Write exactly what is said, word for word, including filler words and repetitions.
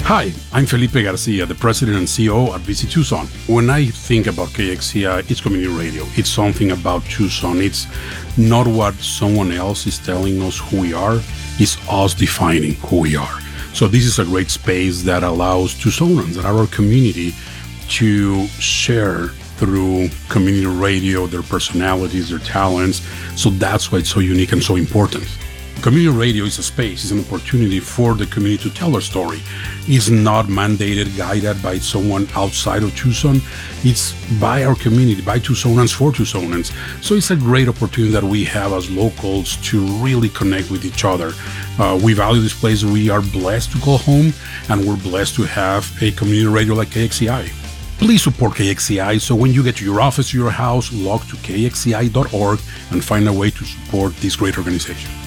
Hi, I'm Felipe Garcia, the President and C E O at Visit Tucson. When I think about K X C I, it's community radio. It's something about Tucson. It's not what someone else is telling us who we are. It's us defining who we are. So this is a great space that allows Tucsonans, that are our community, to share through community radio, their personalities, their talents. So that's why it's so unique and so important. Community radio is a space, it's an opportunity for the community to tell their story. It's not mandated, guided by someone outside of Tucson. It's by our community, by Tucsonans for Tucsonans. So it's a great opportunity that we have as locals to really connect with each other. Uh, we value this place. We are blessed to call home, and we're blessed to have a community radio like K X C I. Please support K X C I, so when you get to your office or your house, log to K X C I dot org and find a way to support this great organization.